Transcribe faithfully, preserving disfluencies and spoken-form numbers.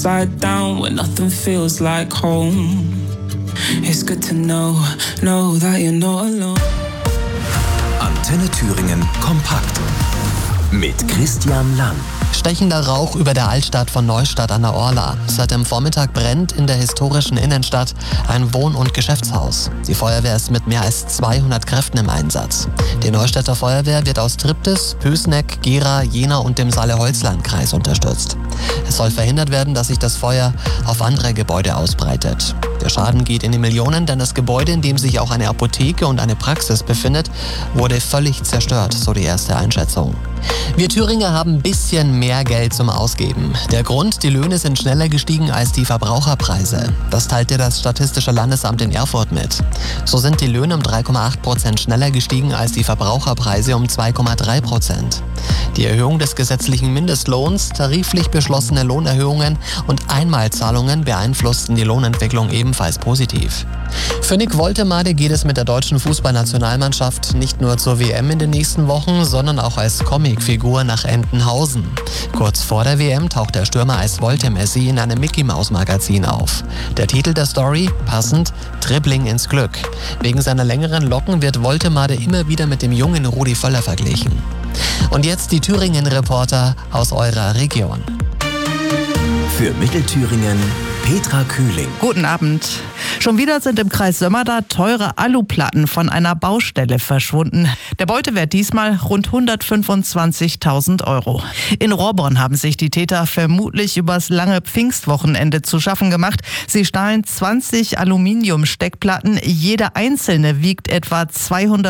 upside down when nothing feels like home. It's good to know, know that you're not alone. Antenne Thüringen kompakt mit Christian Lang. Stechender Rauch über der Altstadt von Neustadt an der Orla. Seit dem Vormittag brennt in der historischen Innenstadt ein Wohn- und Geschäftshaus. Die Feuerwehr ist mit mehr als zweihundert Kräften im Einsatz. Die Neustädter Feuerwehr wird aus Triptis, Pößneck, Gera, Jena und dem Saale-Holzland-Kreis unterstützt. Es soll verhindert werden, dass sich das Feuer auf andere Gebäude ausbreitet. Der Schaden geht in die Millionen, denn das Gebäude, in dem sich auch eine Apotheke und eine Praxis befindet, wurde völlig zerstört, so die erste Einschätzung. Wir Thüringer haben ein bisschen mehr Geld zum Ausgeben. Der Grund, die Löhne sind schneller gestiegen als die Verbraucherpreise. Das teilte das Statistische Landesamt in Erfurt mit. So sind die Löhne um drei Komma acht Prozent schneller gestiegen als die Verbraucherpreise um zwei Komma drei Prozent. Die Erhöhung des gesetzlichen Mindestlohns, tariflich beschlossene Lohnerhöhungen und Einmalzahlungen beeinflussten die Lohnentwicklung ebenfalls positiv. Für Nick Woltemade geht es mit der deutschen Fußballnationalmannschaft nicht nur zur W M in den nächsten Wochen, sondern auch als Comicfigur nach Entenhausen. Kurz vor der W M taucht der Stürmer als Volte-Messi in einem Mickey-Maus-Magazin auf. Der Titel der Story, passend, Dribbling ins Glück. Wegen seiner längeren Locken wird Woltemade immer wieder mit dem jungen Rudi Völler verglichen. Und jetzt die Thüringen-Reporter aus eurer Region. Für Mittelthüringen Petra Kühling. Guten Abend. Schon wieder sind im Kreis Sömmerda teure Aluplatten von einer Baustelle verschwunden. Der Beutewert diesmal rund hundertfünfundzwanzigtausend Euro. In Rohrborn haben sich die Täter vermutlich übers lange Pfingstwochenende zu schaffen gemacht. Sie stahlen zwanzig Aluminiumsteckplatten. Jede einzelne wiegt etwa zweihundert